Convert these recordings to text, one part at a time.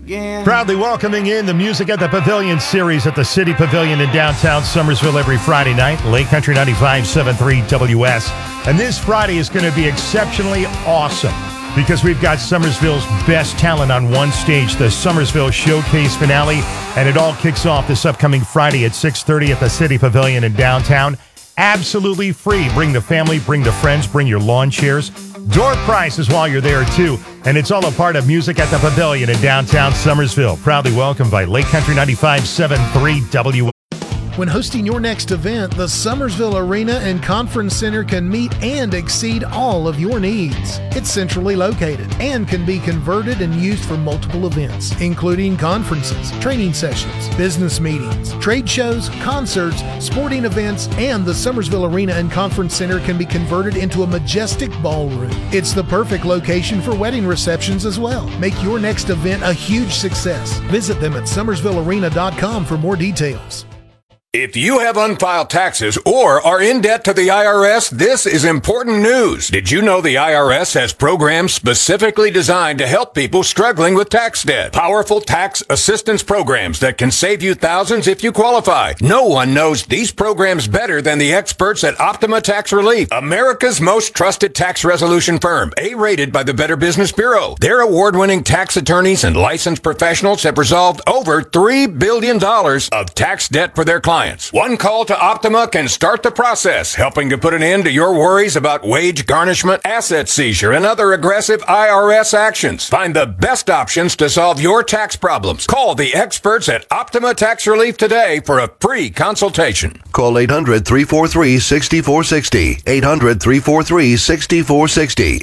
Proudly welcoming in the Music at the Pavilion series at the City Pavilion in downtown Summersville every Friday night. Lake Country 95.73 WS. And this Friday is going to be exceptionally awesome because we've got Summersville's best talent on one stage, the Summersville Showcase Finale. And it all kicks off this upcoming Friday at 6:30 at the City Pavilion in downtown. Absolutely free. Bring the family, bring the friends, bring your lawn chairs. Door prizes while you're there, too. And it's all a part of Music at the Pavilion in downtown Summersville. Proudly welcomed by Lake Country 95.73 W. When hosting your next event, the Summersville Arena and Conference Center can meet and exceed all of your needs. It's centrally located and can be converted and used for multiple events, including conferences, training sessions, business meetings, trade shows, concerts, sporting events, and the Summersville Arena and Conference Center can be converted into a majestic ballroom. It's the perfect location for wedding receptions as well. Make your next event a huge success. Visit them at summersvillearena.com for more details. If you have unfiled taxes or are in debt to the IRS, this is important news. Did you know the IRS has programs specifically designed to help people struggling with tax debt? Powerful tax assistance programs that can save you thousands if you qualify. No one knows these programs better than the experts at Optima Tax Relief, America's most trusted tax resolution firm, A-rated by the Better Business Bureau. Their award-winning tax attorneys and licensed professionals have resolved over $3 billion of tax debt for their clients. One call to Optima can start the process, helping to put an end to your worries about wage garnishment, asset seizure, and other aggressive IRS actions. Find the best options to solve your tax problems. Call the experts at Optima Tax Relief today for a free consultation. Call 800-343-6460. 800-343-6460.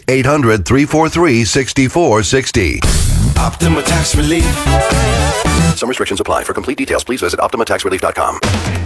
800-343-6460. Optima Tax Relief. Some restrictions apply. For complete details, please visit OptimaTaxRelief.com.